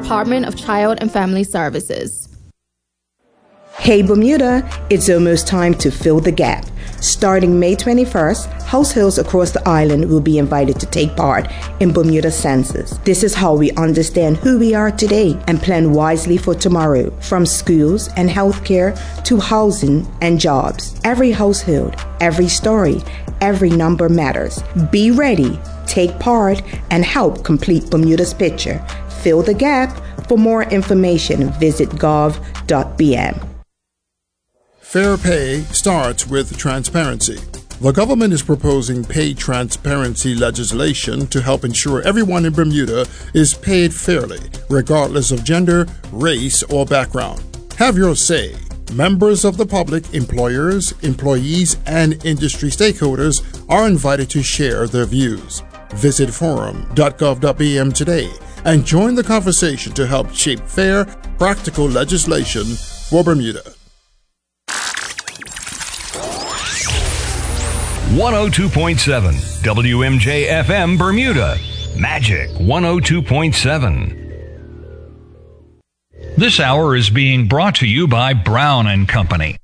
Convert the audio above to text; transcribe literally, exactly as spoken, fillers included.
Department of Child and Family Services. Hey Bermuda, it's almost time to fill the gap. Starting May twenty-first, households across the island will be invited to take part in Bermuda Census. This is how we understand who we are today and plan wisely for tomorrow, from schools and healthcare to housing and jobs. Every household, every story, every number matters. Be ready, take part, and help complete Bermuda's picture. Fill the gap. For more information, visit gov dot b m. Fair pay starts with transparency. The government is proposing pay transparency legislation to help ensure everyone in Bermuda is paid fairly, regardless of gender, race, or background. Have your say. Members of the public, employers, employees, and industry stakeholders are invited to share their views. Visit forum dot gov dot b m today and join the conversation to help shape fair, practical legislation for Bermuda. one oh two point seven W M J F M Bermuda. Magic one oh two point seven. This hour is being brought to you by Brown and Company.